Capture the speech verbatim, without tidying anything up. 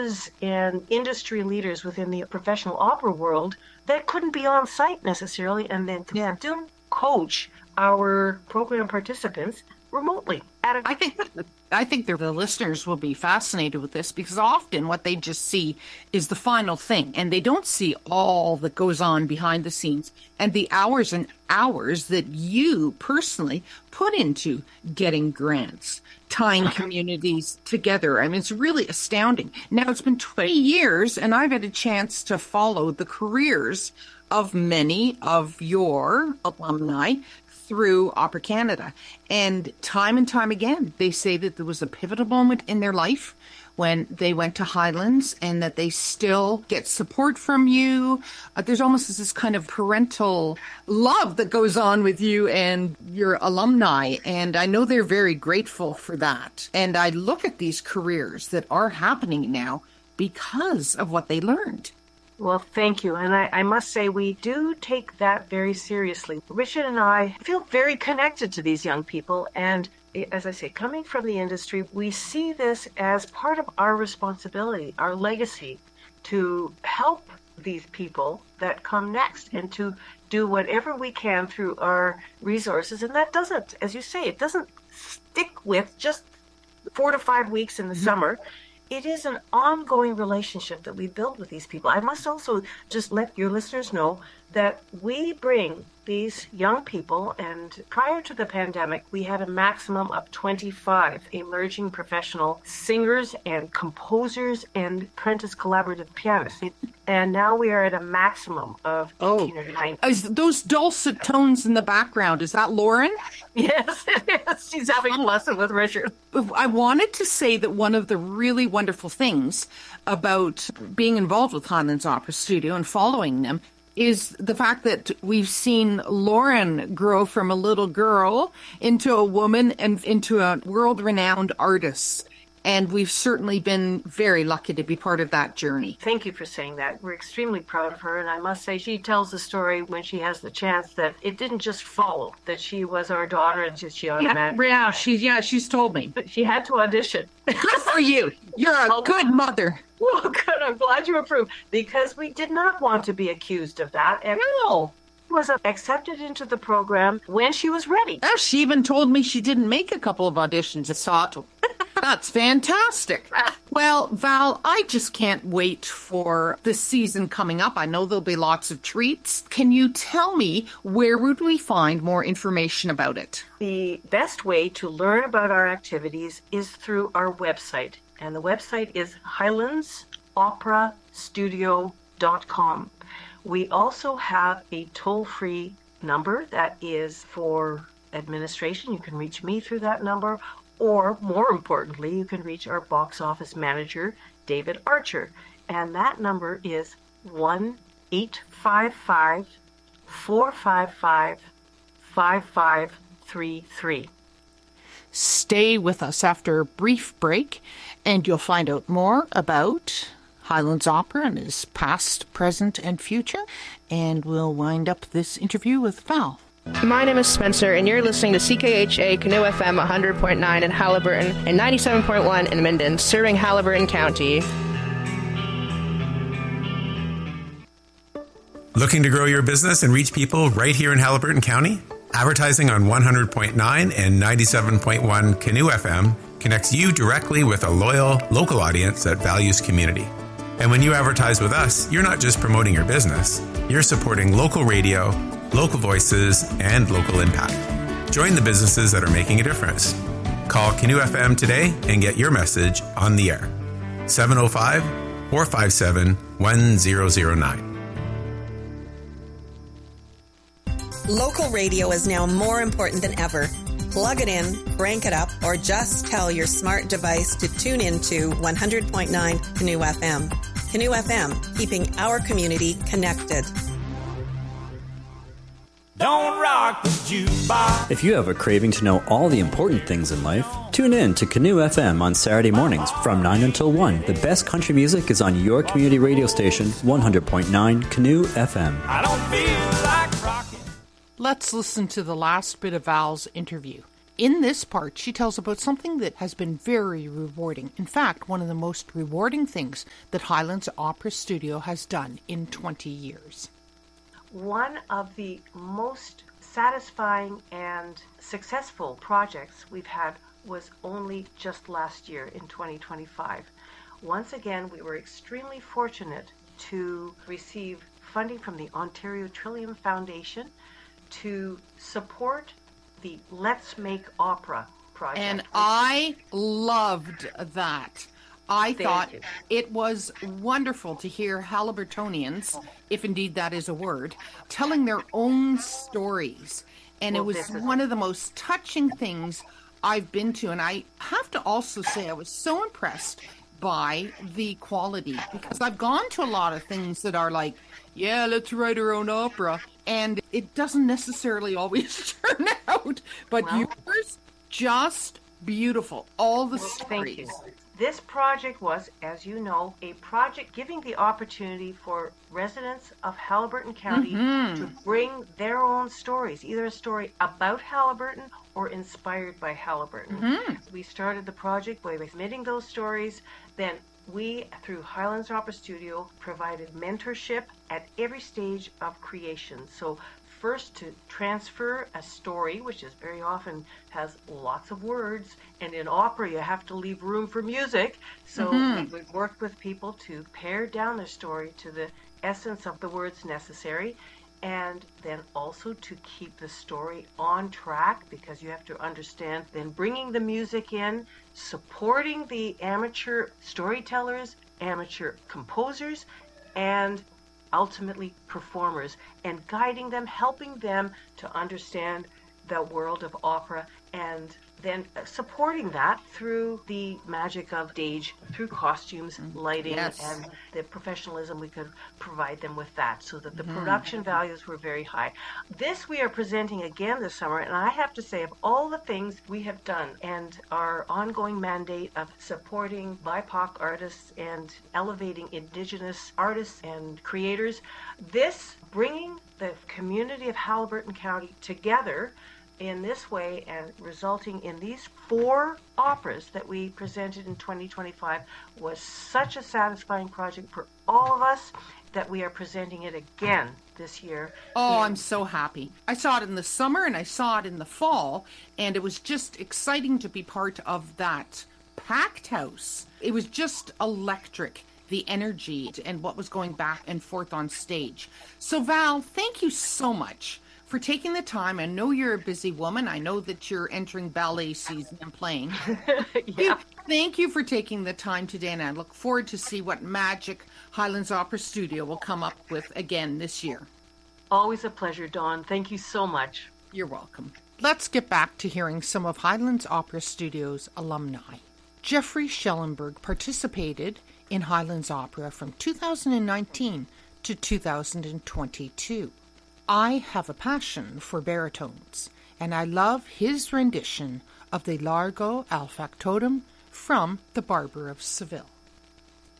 coaches and industry leaders within the professional opera world that couldn't be on site necessarily, and then Yeah. still coach our program participants remotely. At a- I think I think the the listeners will be fascinated with this, because often what they just see is the final thing, and they don't see all that goes on behind the scenes and the hours and hours that you personally put into getting grants, tying communities together. I mean, it's really astounding. Now, it's been twenty years, and I've had a chance to follow the careers of many of your alumni through Opera Canada. And time and time again, they say that there was a pivotal moment in their life when they went to Highlands, and that they still get support from you. Uh, there's almost this kind of parental love that goes on with you and your alumni. And I know they're very grateful for that. And I look at these careers that are happening now because of what they learned. Well, thank you. And I, I must say, we do take that very seriously. Richard and I feel very connected to these young people. And as I say, coming from the industry, we see this as part of our responsibility, our legacy, to help these people that come next and to do whatever we can through our resources. And that doesn't, as you say, it doesn't stick with just four to five weeks in the mm-hmm. summer. It is an ongoing relationship that we build with these people. I must also just let your listeners know that we bring these young people, and prior to the pandemic, we had a maximum of twenty-five emerging professional singers and composers and apprentice collaborative pianists. And now we are at a maximum of oh. eighteen or nineteen. Is those dulcet tones in the background, is that Lauren? Yes, yes. She's having a lesson with Richard. I wanted to say that one of the really wonderful things about being involved with Highlands Opera Studio and following them is the fact that we've seen Lauren grow from a little girl into a woman and into a world-renowned artist. And we've certainly been very lucky to be part of that journey. Thank you for saying that. We're extremely proud of her. And I must say, she tells the story when she has the chance that it didn't just follow, that she was our daughter and just she automatically. Yeah, yeah, she, yeah, she's told me. But she had to audition. Good for you. You're a well, good mother. Well, good. I'm glad you approve. Because we did not want to be accused of that. And no. Was accepted into the program when she was ready. Oh, she even told me she didn't make a couple of auditions at Sato. That's fantastic. Well, Val, I just can't wait for this season coming up. I know there'll be lots of treats. Can you tell me, where would we find more information about it? The best way to learn about our activities is through our website. And the website is highlands opera studio dot com. We also have a toll-free number that is for administration. You can reach me through that number, or more importantly, you can reach our box office manager, David Archer. And that number is one eight five five, four five five, five five three three. Stay with us after a brief break, and you'll find out more about Highlands Opera and its past, present, and future. And we'll wind up this interview with Val. My name is Spencer, and you're listening to C K H A Canoe F M one hundred point nine in Haliburton and ninety-seven point one in Minden, serving Haliburton County. Looking to grow your business and reach people right here in Haliburton County? Advertising on one hundred point nine and ninety-seven point one Canoe F M connects you directly with a loyal, local audience that values community. And when you advertise with us, you're not just promoting your business, you're supporting local radio, local voices, and local impact. Join the businesses that are making a difference. Call Canoe F M today and get your message on the air. seven oh five, four five seven, one oh oh nine. Local radio is now more important than ever. Plug it in, crank it up, or just tell your smart device to tune into one hundred point nine Canoe F M. Canoe F M, keeping our community connected. Don't rock the jukebox. If you have a craving to know all the important things in life, tune in to Canoe F M on Saturday mornings from nine until one. The best country music is on your community radio station, one hundred point nine Canoe F M. I don't feel like rocking. Let's listen to the last bit of Val's interview. in this part, she tells about something that has been very rewarding. In fact, one of the most rewarding things that Highlands Opera Studio has done in twenty years. One of the most satisfying and successful projects we've had was only just last year in twenty twenty-five. Once again, we were extremely fortunate to receive funding from the Ontario Trillium Foundation to support the Let's Make Opera project. And I loved that. I Thank thought you. it was wonderful to hear Haliburtonians, if indeed that is a word, telling their own stories. And Well, it was this is- one of the most touching things I've been to. And I have to also say I was so impressed by the quality, because I've gone to a lot of things that are like, yeah, let's write our own opera. And it doesn't necessarily always turn out. But Well- yours, just beautiful. All the Thank you. stories. This project was, as you know, a project giving the opportunity for residents of Haliburton County to bring their own stories, either a story about Haliburton or inspired by Haliburton. We started the project by submitting those stories. Then we, through Highlands Opera Studio, provided mentorship at every stage of creation. So first to transfer a story, which is very often has lots of words, and in opera you have to leave room for music. So Mm-hmm. we worked with people to pare down their story to the essence of the words necessary, and then also to keep the story on track, because you have to understand then bringing the music in, supporting the amateur storytellers, amateur composers, and ultimately performers, and guiding them, helping them to understand the world of opera, and then supporting that through the magic of stage, through costumes, lighting, Yes. and the professionalism we could provide them with that, so that the production values were very high. This we are presenting again this summer, and I have to say, of all the things we have done and our ongoing mandate of supporting B I P O C artists and elevating Indigenous artists and creators, this bringing the community of Haliburton County together in this way and resulting in these four operas that we presented in twenty twenty-five was such a satisfying project for all of us that we are presenting it again this year. Oh, in- I'm so happy. I saw it in the summer and I saw it in the fall, and it was just exciting to be part of that packed house. It was just electric, the energy and what was going back and forth on stage. So Val, thank you so much for taking the time. I know you're a busy woman. I know that you're entering ballet season and playing. yeah. Thank you for taking the time today, and I look forward to see what magic Highlands Opera Studio will come up with again this year. Always a pleasure, Dawn. Thank you so much. You're welcome. Let's get back to hearing some of Highlands Opera Studio's alumni. Jeffrey Schellenberg participated in Highlands Opera from two thousand nineteen to two thousand twenty-two. I have a passion for baritones, and I love his rendition of the Largo al Factotum from The Barber of Seville.